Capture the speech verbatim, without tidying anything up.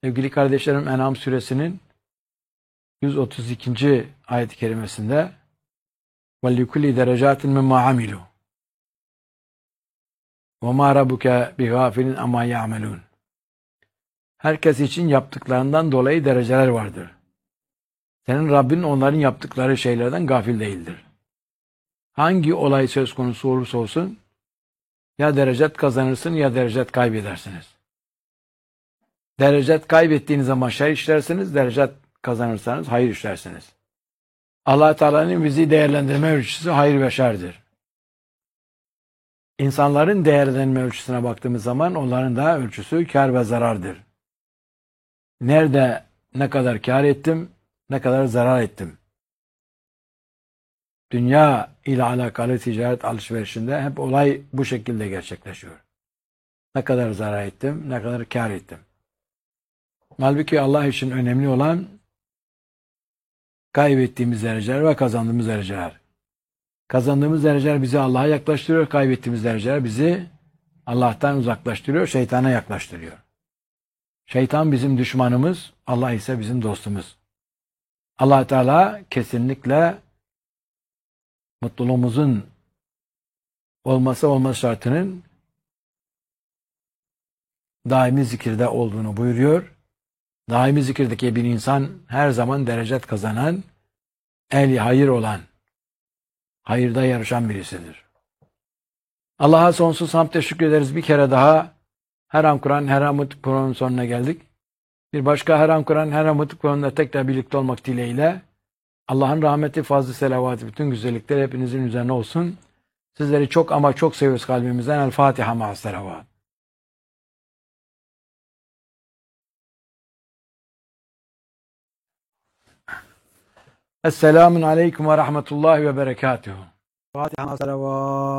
Sevgili kardeşlerim, En'am suresinin yüz otuz ikinci ayet-i kerimesinde وَلِكُلِّ دَرَجَاتٍ مِمَّا عَمِلُوا وَمَا رَبُّكَ بِغَافِلٍ أَمَّا يَعْمَلُونَ. Herkes için yaptıklarından dolayı dereceler vardır. Senin Rabbin onların yaptıkları şeylerden gafil değildir. Hangi olay söz konusu olursa olsun ya derecet kazanırsın ya derecet kaybedersiniz. Derecet kaybettiğiniz zaman şer işlersiniz, derecet kazanırsanız hayır işlersiniz. Allah Teala'nın bizi değerlendirme ölçüsü hayır ve şerdir. İnsanların değerlendirme ölçüsüne baktığımız zaman onların da ölçüsü kar ve zarardır. Nerede ne kadar kar ettim, ne kadar zarar ettim. Dünya ile alakalı ticaret alışverişinde hep olay bu şekilde gerçekleşiyor. Ne kadar zarar ettim, ne kadar kar ettim. Halbuki Allah için önemli olan kaybettiğimiz dereceler ve kazandığımız dereceler. Kazandığımız dereceler bizi Allah'a yaklaştırıyor, kaybettiğimiz dereceler bizi Allah'tan uzaklaştırıyor, şeytana yaklaştırıyor. Şeytan bizim düşmanımız, Allah ise bizim dostumuz. Allah Teala kesinlikle mutluluğumuzun olması olmaz şartının daimi zikirde olduğunu buyuruyor. Daimi zikirdeki bir insan her zaman derecet kazanan, ehli hayır olan, hayırda yarışan birisidir. Allah'a sonsuz hamd teşekkür ederiz. Bir kere daha her an Kur'an, her an Kur'an'ın sonuna geldik. Bir başka her an Kur'an, her an Kur'an'da tekrar birlikte olmak dileğiyle Allah'ın rahmeti, fazlı selavatı, bütün güzellikler hepinizin üzerine olsun. Sizleri çok ama çok seviyoruz kalbimizden. El Fatiha ma'as selavat. Esselamun aleyküm ve rahmetullahi ve berekatuhu. Fatiha ma'as selavat.